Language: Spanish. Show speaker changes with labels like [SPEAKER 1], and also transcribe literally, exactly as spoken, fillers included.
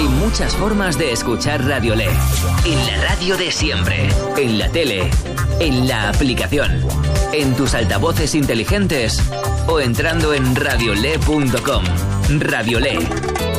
[SPEAKER 1] Hay muchas formas de escuchar Radiolé. En la radio de siempre, en la tele, en la aplicación, en tus altavoces inteligentes o entrando en radiolé punto com. Radiolé.